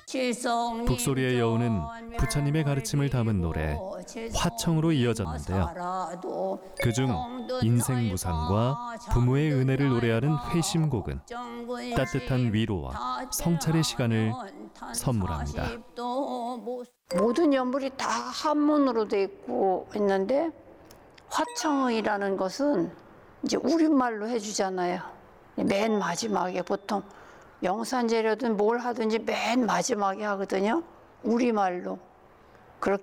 북소리의 여우는 부처님의 가르침을 담은 노래 화청으로 이어졌는데요. 그중 인생 무상과 부모의 은혜를 노래하는 회심곡은 따뜻한 위로와 성찰의 시간을 선물합니다. 모든 연불이 다 한문으로 돼 있고 있는데 화청이라는 것은 이제 우리말로 해주잖아요. 맨 마지막에 보통 명산제려든 뭘 하든지 맨 마지막에 하거든요. 우리말로.